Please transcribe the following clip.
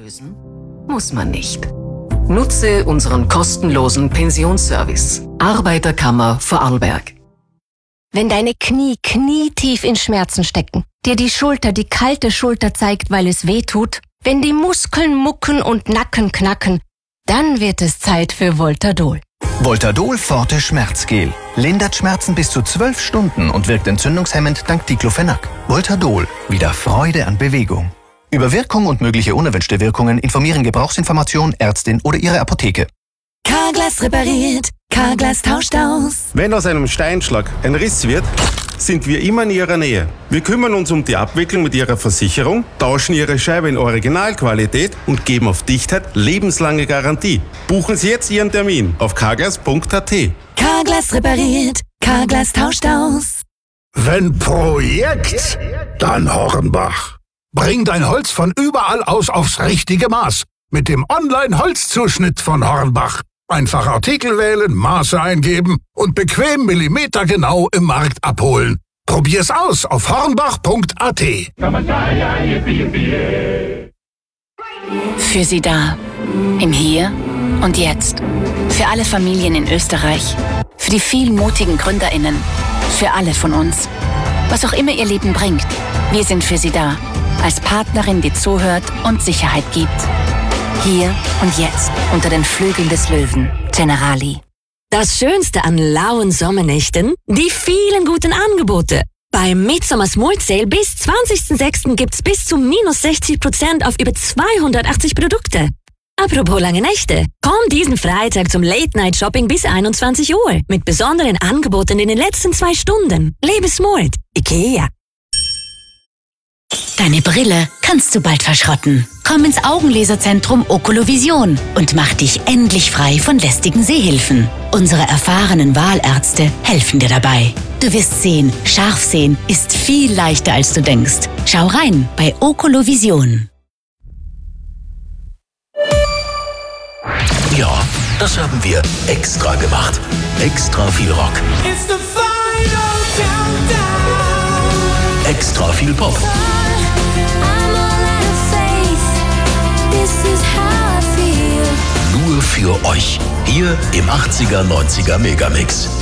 lösen? Muss man nicht. Nutze unseren kostenlosen Pensionsservice. Arbeiterkammer Vorarlberg. Wenn deine Knie knietief in Schmerzen stecken, dir die Schulter die kalte Schulter zeigt, weil es weh tut, wenn die Muskeln mucken und Nacken knacken, dann wird es Zeit für Voltadol. Voltadol Forte Schmerzgel. Lindert Schmerzen bis zu 12 Stunden und wirkt entzündungshemmend dank Diclofenac. Voltadol. Wieder Freude an Bewegung. Über Wirkung und mögliche unerwünschte Wirkungen informieren Gebrauchsinformation, Ärztin oder Ihre Apotheke. Carglass repariert, Carglass tauscht aus. Wenn aus einem Steinschlag ein Riss wird, sind wir immer in Ihrer Nähe. Wir kümmern uns um die Abwicklung mit Ihrer Versicherung, tauschen Ihre Scheibe in Originalqualität und geben auf Dichtheit lebenslange Garantie. Buchen Sie jetzt Ihren Termin auf carglass.at. Carglass repariert, Carglass tauscht aus. Wenn Projekt, dann Hornbach. Bring dein Holz von überall aus aufs richtige Maß. Mit dem Online-Holzzuschnitt von Hornbach. Einfach Artikel wählen, Maße eingeben und bequem millimetergenau im Markt abholen. Probier's aus auf hornbach.at. Für Sie da. Im Hier und Jetzt. Für alle Familien in Österreich. Für die vielen mutigen GründerInnen. Für alle von uns. Was auch immer Ihr Leben bringt. Wir sind für Sie da. Als Partnerin, die zuhört und Sicherheit gibt. Hier und jetzt, unter den Flügeln des Löwen. Generali. Das Schönste an lauen Sommernächten? Die vielen guten Angebote. Beim Midsommar Small Sale bis 20.06. gibt's bis zu minus 60% auf über 280 Produkte. Apropos lange Nächte. Komm diesen Freitag zum Late-Night-Shopping bis 21 Uhr mit besonderen Angeboten in den letzten 2 Stunden. Lebe smart. IKEA. Deine Brille kannst du bald verschrotten. Komm ins Augenlaserzentrum Okolovision und mach dich endlich frei von lästigen Sehhilfen. Unsere erfahrenen Wahlärzte helfen dir dabei. Du wirst sehen, scharf sehen ist viel leichter als du denkst. Schau rein bei Okolovision. Ja, das haben wir extra gemacht. Extra viel Rock. It's the final countdown. Extra viel Pop. Nur für euch. Hier im 80er, 90er Megamix.